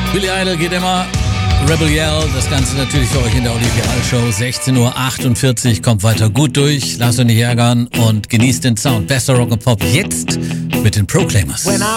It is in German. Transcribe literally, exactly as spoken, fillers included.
Billy Idol geht immer. Rebel Yell, das Ganze natürlich für euch in der Olivia-Show. sechzehn Uhr achtundvierzig, kommt weiter gut durch, lasst euch nicht ärgern und genießt den Sound. Bester Rock and Pop jetzt mit den Proclaimers. When I